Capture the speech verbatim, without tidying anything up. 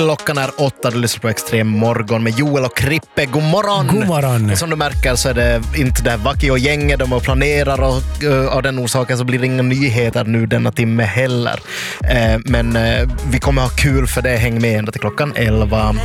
Klockan är åtta, du lyssnar på Extrem morgon med Joel och Krippe. God morgon! God morgon! Och som du märker så är det inte det här Vaki och gänget de och planerar och uh, av den orsaken så blir det inga nyheter nu denna timme heller. Uh, men uh, vi kommer ha kul för det. Häng med ända till klockan elva.